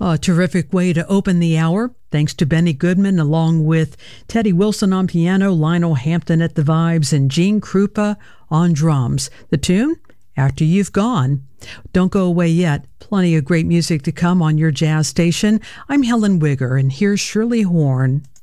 A terrific way to open the hour. Thanks to Benny Goodman, along with Teddy Wilson on piano, Lionel Hampton at the vibes, and Gene Krupa on drums. The tune? After You've Gone. Don't go away yet. Plenty of great music to come on your jazz station. I'm Helen Wigger, and here's Shirley Horn.